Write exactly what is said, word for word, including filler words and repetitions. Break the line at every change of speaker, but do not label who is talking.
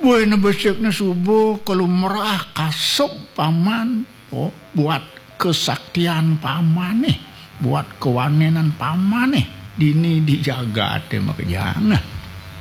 Boy nebesekna subuh kelumrah kasep paman oh, buat kesaktian paman nih, buat kewanenan paman nih, dini dijaga teh mah kejana.